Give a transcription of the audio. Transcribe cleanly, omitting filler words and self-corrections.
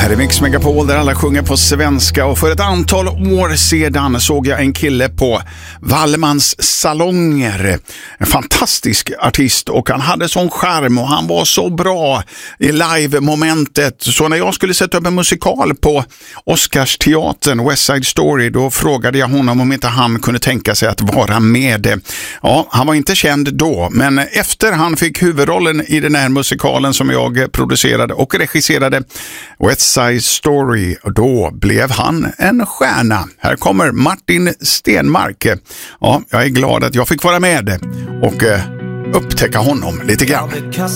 Här är Mix Megapol där alla sjunger på svenska, och för ett antal år sedan såg jag en kille på Wallmans salonger. En fantastisk artist, och han hade sån charm och han var så bra i live-momentet. Så när jag skulle sätta upp en musikal på Oscarsteatern, West Side Story, då frågade jag honom om inte han kunde tänka sig att vara med. Ja, han var inte känd då, men efter han fick huvudrollen i den här musikalen som jag producerade och regisserade, West Side Story, då blev han en stjärna. Här kommer Martin Stenmark. Ja, jag är glad att jag fick vara med och upptäcka honom lite grann.